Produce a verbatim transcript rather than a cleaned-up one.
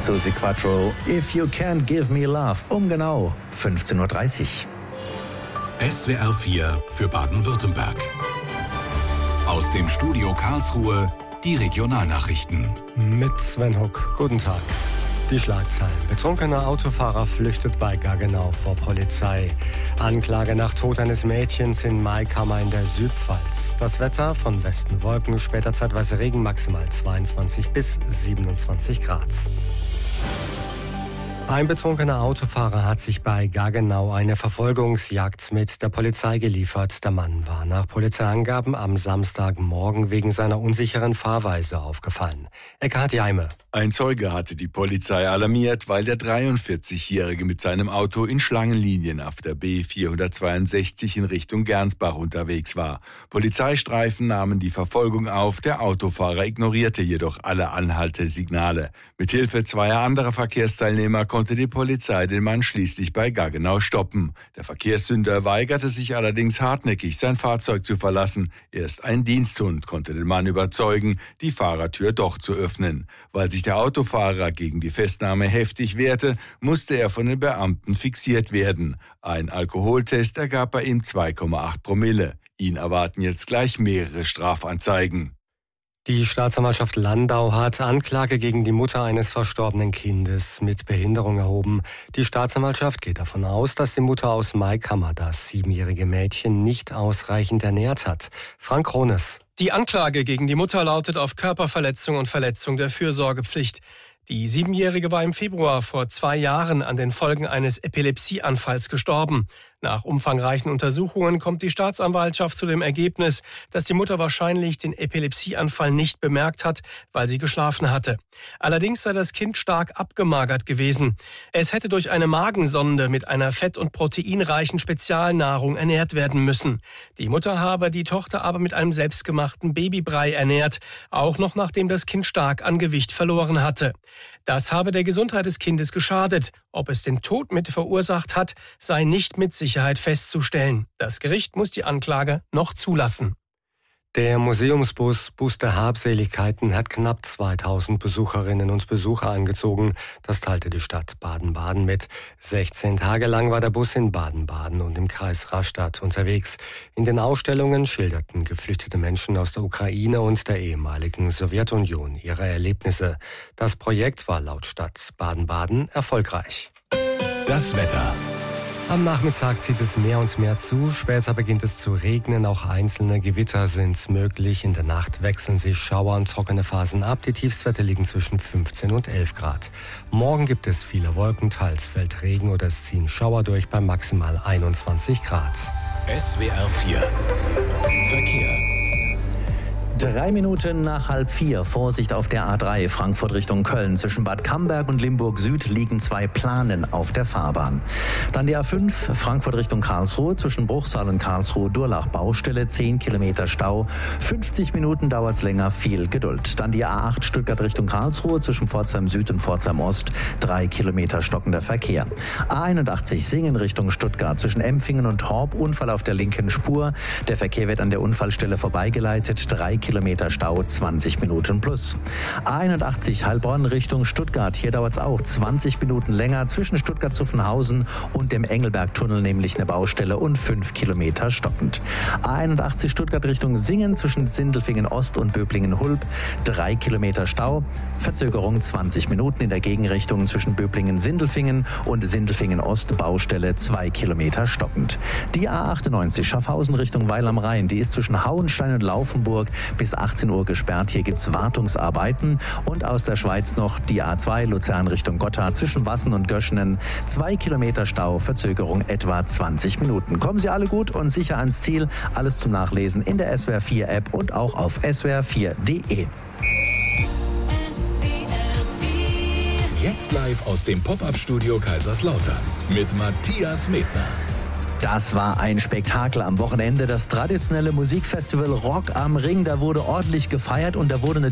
Suzi Quatro, If You Can't Give Me Love, um genau fünfzehn Uhr dreißig. S W R vier für Baden-Württemberg. Aus dem Studio Karlsruhe die Regionalnachrichten. Mit Sven Huck. Guten Tag. Die Schlagzeilen. Betrunkener Autofahrer flüchtet bei Gaggenau vor Polizei. Anklage nach Tod eines Mädchens in Maikammer in der Südpfalz. Das Wetter: von Westen Wolken, später zeitweise Regen, maximal zweiundzwanzig bis siebenundzwanzig Grad. Ein betrunkener Autofahrer hat sich bei Gaggenau eine Verfolgungsjagd mit der Polizei geliefert. Der Mann war nach Polizeiangaben am Samstagmorgen wegen seiner unsicheren Fahrweise aufgefallen. Eckhard Jaime. Ein Zeuge hatte die Polizei alarmiert, weil der dreiundvierzigjährige mit seinem Auto in Schlangenlinien auf der B vierhundertzweiundsechzig in Richtung Gernsbach unterwegs war. Polizeistreifen nahmen die Verfolgung auf, der Autofahrer ignorierte jedoch alle Anhaltesignale. Mithilfe zweier anderer Verkehrsteilnehmer konnte die Polizei den Mann schließlich bei Gaggenau stoppen. Der Verkehrssünder weigerte sich allerdings hartnäckig, sein Fahrzeug zu verlassen. Erst ein Diensthund konnte den Mann überzeugen, die Fahrertür doch zu öffnen. Weil sich der Autofahrer gegen die Festnahme heftig wehrte, musste er von den Beamten fixiert werden. Ein Alkoholtest ergab bei ihm zwei Komma acht Promille. Ihn erwarten jetzt gleich mehrere Strafanzeigen. Die Staatsanwaltschaft Landau hat Anklage gegen die Mutter eines verstorbenen Kindes mit Behinderung erhoben. Die Staatsanwaltschaft geht davon aus, dass die Mutter aus Maikammer das siebenjährige Mädchen nicht ausreichend ernährt hat. Frank Krones. Die Anklage gegen die Mutter lautet auf Körperverletzung und Verletzung der Fürsorgepflicht. Die Siebenjährige war im Februar vor zwei Jahren an den Folgen eines Epilepsieanfalls gestorben. Nach umfangreichen Untersuchungen kommt die Staatsanwaltschaft zu dem Ergebnis, dass die Mutter wahrscheinlich den Epilepsieanfall nicht bemerkt hat, weil sie geschlafen hatte. Allerdings sei das Kind stark abgemagert gewesen. Es hätte durch eine Magensonde mit einer fett- und proteinreichen Spezialnahrung ernährt werden müssen. Die Mutter habe die Tochter aber mit einem selbstgemachten Babybrei ernährt, auch noch nachdem das Kind stark an Gewicht verloren hatte. Das habe der Gesundheit des Kindes geschadet. Ob es den Tod mit verursacht hat, sei nicht mit Sicherheit festzustellen. Das Gericht muss die Anklage noch zulassen. Der Museumsbus Bus der Habseligkeiten hat knapp zweitausend Besucherinnen und Besucher angezogen. Das teilte die Stadt Baden-Baden mit. sechzehn Tage lang war der Bus in Baden-Baden und im Kreis Rastatt unterwegs. In den Ausstellungen schilderten geflüchtete Menschen aus der Ukraine und der ehemaligen Sowjetunion ihre Erlebnisse. Das Projekt war laut Stadt Baden-Baden erfolgreich. Das Wetter. Am Nachmittag zieht es mehr und mehr zu, später beginnt es zu regnen, auch einzelne Gewitter sind möglich. In der Nacht wechseln sich Schauer und trockene Phasen ab, die Tiefstwerte liegen zwischen fünfzehn und elf Grad. Morgen gibt es viele Wolken, teils fällt Regen oder es ziehen Schauer durch bei maximal einundzwanzig Grad. S W R vier Verkehr. Drei Minuten nach halb vier. Vorsicht auf der A drei Frankfurt Richtung Köln. Zwischen Bad Camberg und Limburg Süd liegen zwei Planen auf der Fahrbahn. Dann die A fünf Frankfurt Richtung Karlsruhe. Zwischen Bruchsal und Karlsruhe Durlach Baustelle. zehn Kilometer Stau. fünfzig Minuten dauert's länger. Viel Geduld. Dann die A acht Stuttgart Richtung Karlsruhe. Zwischen Pforzheim Süd und Pforzheim Ost. drei Kilometer stockender Verkehr. A einundachtzig Singen Richtung Stuttgart. Zwischen Empfingen und Horb. Unfall auf der linken Spur. Der Verkehr wird an der Unfallstelle vorbeigeleitet. drei Kilometer Stau, zwanzig Minuten plus. A einundachtzig Heilbronn Richtung Stuttgart. Hier dauert es auch zwanzig Minuten länger. Zwischen Stuttgart-Zuffenhausen und dem Engelbergtunnel nämlich eine Baustelle und fünf Kilometer stockend. A einundachtzig Stuttgart Richtung Singen zwischen Sindelfingen Ost und Böblingen-Hulb. drei Kilometer Stau. Verzögerung zwanzig Minuten in der Gegenrichtung zwischen Böblingen-Sindelfingen und Sindelfingen Ost. Baustelle zwei Kilometer stockend. Die A achtundneunzig Schaffhausen Richtung Weil am Rhein. Die ist zwischen Hauenstein und Laufenburg bis achtzehn Uhr gesperrt. Hier gibt's Wartungsarbeiten. Und aus der Schweiz noch die A zwei Luzern Richtung Gotha zwischen Wassen und Göschenen. Zwei Kilometer Stau, Verzögerung etwa zwanzig Minuten. Kommen Sie alle gut und sicher ans Ziel. Alles zum Nachlesen in der S W R vier App und auch auf S W R vier Punkt de. Jetzt live aus dem Pop-Up-Studio Kaiserslautern mit Matthias Medner. Das war ein Spektakel am Wochenende. Das traditionelle Musikfestival Rock am Ring. Da wurde ordentlich gefeiert und da wurde eine